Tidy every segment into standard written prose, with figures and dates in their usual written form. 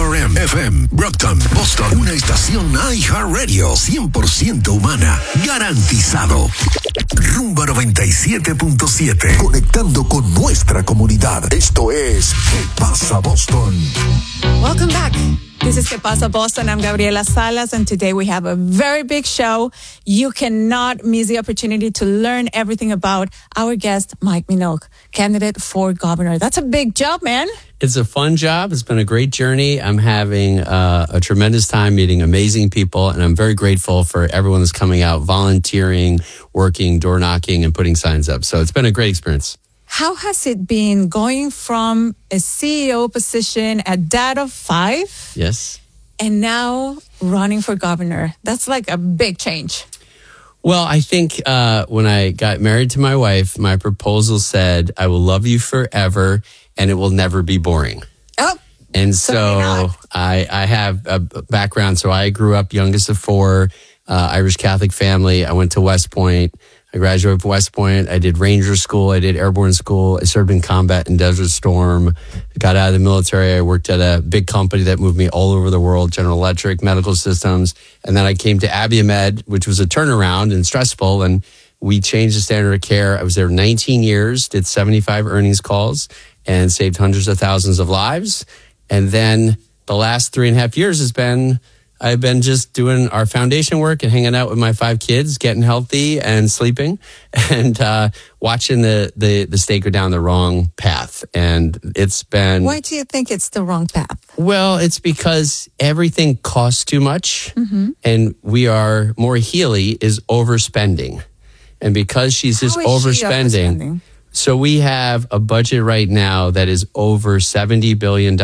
WRM FM, Brockton, Boston. Una estación iHeartRadio 100% humana. Garantizado. Rumba 97.7. Conectando con nuestra comunidad. Esto es ¿Qué pasa, Boston? Welcome back. This is ¿Qué pasa, Boston? I'm Gabriela Salas, and today we have a very big show. You cannot miss the opportunity to learn everything about our guest, Mike Minogue, candidate for governor. That's a big job, man. It's a fun job. It's been a great journey. I'm having a tremendous time meeting amazing people, and I'm very grateful for everyone that's coming out, volunteering, working, door knocking, and putting signs up. So it's been a great experience. How has it been going from a CEO position, a dad of 5? Yes. And now running for governor? That's like a big change. Well, I think when I got married to my wife, my proposal said, I will love you forever and it will never be boring. Oh, and so I have a background. So I grew up youngest of 4, Irish Catholic family. I went to West Point. I graduated from West Point. I did Ranger School. I did Airborne School. I served in combat in Desert Storm. Got out of the military. I worked at a big company that moved me all over the world, General Electric, Medical Systems. And then I came to Abiomed, which was a turnaround and stressful. And we changed the standard of care. I was there 19 years, did 75 earnings calls, and saved hundreds of thousands of lives. And then the last 3.5 years I've been just doing our foundation work and hanging out with my 5 kids, getting healthy and sleeping, and watching the state go down the wrong path. And it's been... Why do you think it's the wrong path? Well, it's because everything costs too much, and Maura Healey is overspending. And because she's just overspending, so we have a budget right now that is over $70 billion,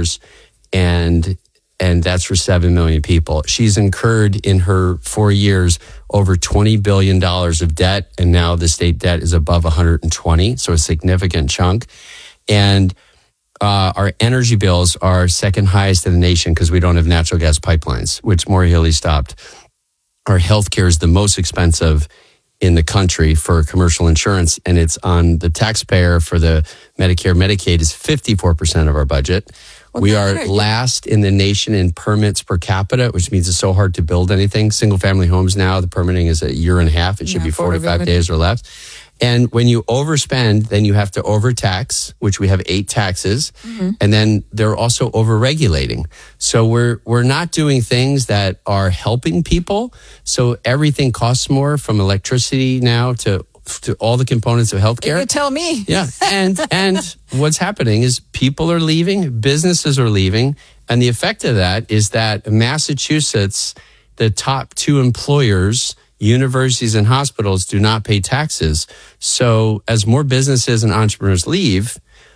and that's for 7 million people. She's incurred in her 4 years over $20 billion of debt, and now the state debt is above 120, so a significant chunk. And our energy bills are second highest in the nation because we don't have natural gas pipelines, which Maura Healey stopped. Our healthcare is the most expensive in the country for commercial insurance, and it's on the taxpayer. For the Medicare, Medicaid is 54% of our budget. We are last in the nation in permits per capita, which means it's so hard to build anything. Single family homes now, the permitting is 1.5 years. It should be 45 days or less. And when you overspend, then you have to overtax, which we have 8 taxes. And then they're also overregulating. So we're not doing things that are helping people. So everything costs more, from electricity now to all the components of healthcare. You tell me. Yeah. And what's happening is people are leaving, businesses are leaving. And the effect of that is that Massachusetts, the top 2 employers, universities and hospitals, do not pay taxes. So as more businesses and entrepreneurs leave,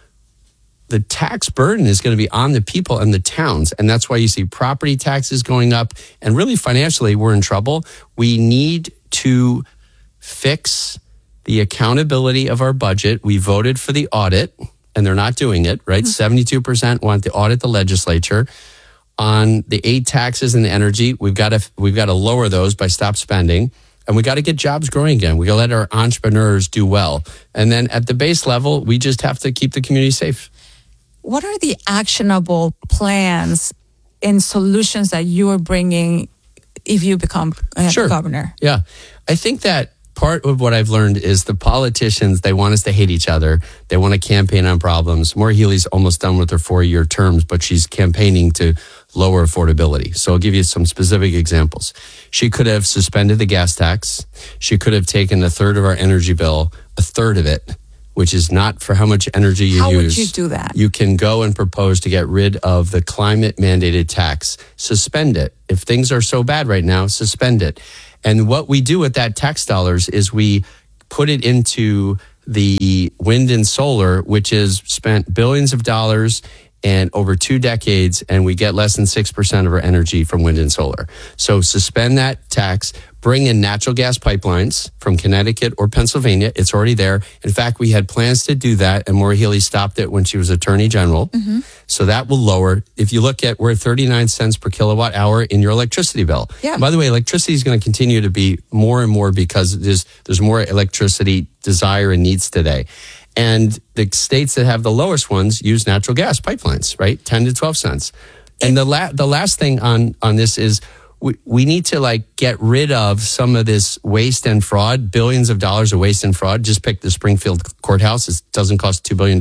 the tax burden is going to be on the people and the towns. And that's why you see property taxes going up. And really financially, we're in trouble. We need to fix the accountability of our budget. We voted for the audit, and they're not doing it, right? 72% want to audit the legislature. On the 8 taxes and the energy, we've got to lower those by stop spending, and we got to get jobs growing again. We got to let our entrepreneurs do well. And then at the base level, we just have to keep the community safe. What are the actionable plans and solutions that you are bringing if you become governor? Yeah. I think that part of what I've learned is the politicians, they want us to hate each other. They want to campaign on problems. Maura Healey's almost done with her 4-year terms, but she's campaigning to lower affordability. So I'll give you some specific examples. She could have suspended the gas tax. She could have taken 1/3 of our energy bill, 1/3 of it, which is not for how much energy you use. How would you do that? You can go and propose to get rid of the climate mandated tax. Suspend it. If things are so bad right now, suspend it. And what we do with that tax dollars is we put it into the wind and solar, which is spent billions of dollars and over 2 decades, and we get less than 6% of our energy from wind and solar. So suspend that tax, bring in natural gas pipelines from Connecticut or Pennsylvania. It's already there. In fact, we had plans to do that, and Maura Healey stopped it when she was Attorney General. So that will lower. If you look at, we're 39 cents per kilowatt hour in your electricity bill. Yeah. By the way, electricity is going to continue to be more and more because there's more electricity desire and needs today. And the states that have the lowest ones use natural gas pipelines, right? 10 to 12 cents. And the last thing on this is we need to like get rid of some of this waste and fraud, billions of dollars of waste and fraud. Just pick the Springfield courthouse. It doesn't cost $2 billion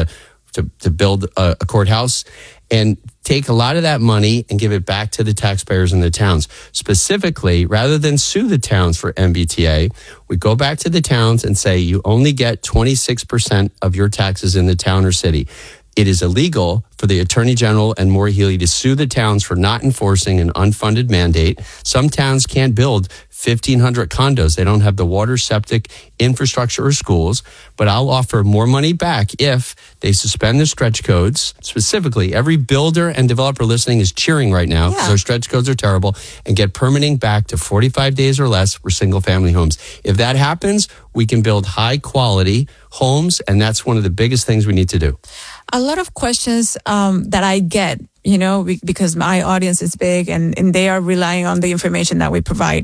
to build a courthouse, and take a lot of that money and give it back to the taxpayers in the towns. Specifically, rather than sue the towns for MBTA, we go back to the towns and say you only get 26% of your taxes in the town or city. It is illegal for the Attorney General and Maura Healey to sue the towns for not enforcing an unfunded mandate. Some towns can't build 1,500 condos. They don't have the water, septic, infrastructure, or schools. But I'll offer more money back if they suspend the stretch codes. Specifically, every builder and developer listening is cheering right now because our stretch codes are terrible, and get permitting back to 45 days or less for single-family homes. If that happens, we can build high-quality homes, and that's one of the biggest things we need to do. A lot of questions that I get, because my audience is big and they are relying on the information that we provide.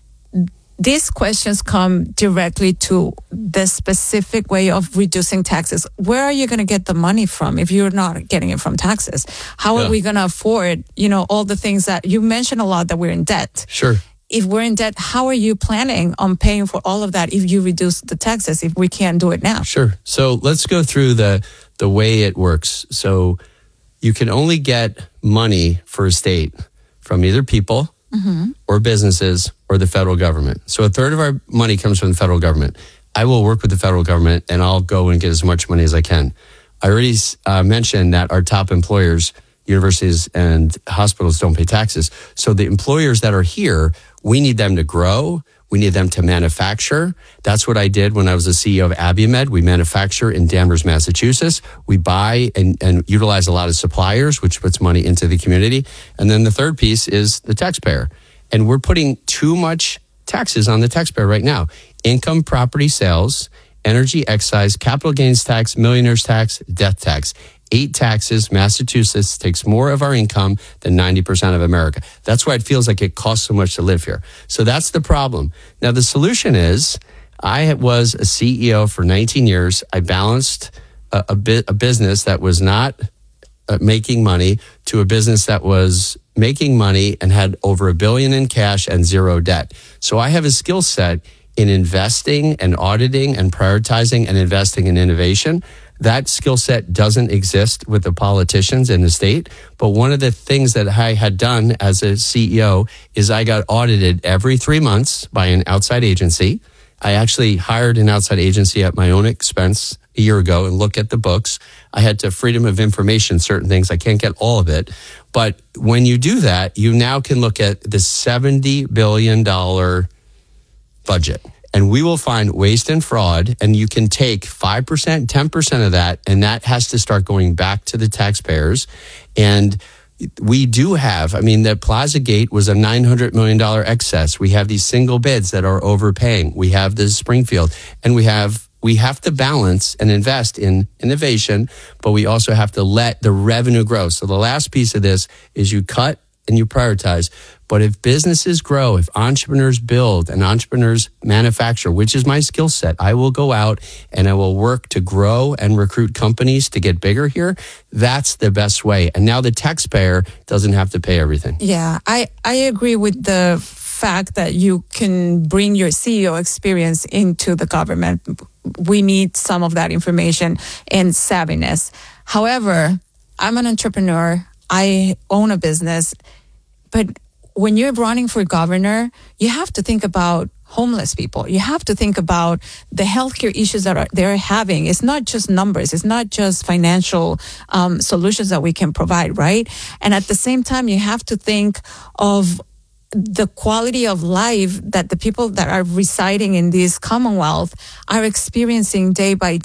These questions come directly to the specific way of reducing taxes. Where are you going to get the money from if you're not getting it from taxes? How are we going to afford, all the things that you mentioned a lot that we're in debt? Sure. If we're in debt, how are you planning on paying for all of that if you reduce the taxes, if we can't do it now? Sure. So let's go through the way it works. So you can only get money for a state from either people or businesses or the federal government. So a third of our money comes from the federal government. I will work with the federal government and I'll go and get as much money as I can. I already mentioned that our top employers, universities and hospitals, don't pay taxes. So the employers that are here, we need them to grow. We need them to manufacture. That's what I did when I was the CEO of Abiomed. We manufacture in Danvers, Massachusetts. We buy and utilize a lot of suppliers, which puts money into the community. And then the third piece is the taxpayer. And we're putting too much taxes on the taxpayer right now. Income, property sales, energy excise, capital gains tax, millionaires tax, death tax. 8 taxes. Massachusetts takes more of our income than 90% of America. That's why it feels like it costs so much to live here. So that's the problem. Now, the solution is I was a CEO for 19 years. I balanced a business that was not making money to a business that was making money and had over $1 billion in cash and 0 debt. So I have a skill set in investing and auditing and prioritizing and investing in innovation. That skill set doesn't exist with the politicians in the state. But one of the things that I had done as a CEO is I got audited every 3 months by an outside agency. I actually hired an outside agency at my own expense a year ago and look at the books. I had to freedom of information, certain things. I can't get all of it. But when you do that, you now can look at the $70 billion budget. And we will find waste and fraud, and you can take 5%, 10% of that, and that has to start going back to the taxpayers. And we do have, the Plaza Gate was a $900 million excess. We have these single bids that are overpaying. We have the Springfield, and we have to balance and invest in innovation, but we also have to let the revenue grow. So the last piece of this is you cut and you prioritize. But if businesses grow, if entrepreneurs build and entrepreneurs manufacture, which is my skill set, I will go out and I will work to grow and recruit companies to get bigger here. That's the best way. And now the taxpayer doesn't have to pay everything. Yeah, I agree with the fact that you can bring your CEO experience into the government. We need some of that information and savviness. However, I'm an entrepreneur. I own a business. But when you're running for governor, you have to think about homeless people. You have to think about the healthcare issues that they're having. It's not just numbers. It's not just financial solutions that we can provide, right? And at the same time, you have to think of the quality of life that the people that are residing in this Commonwealth are experiencing day by day.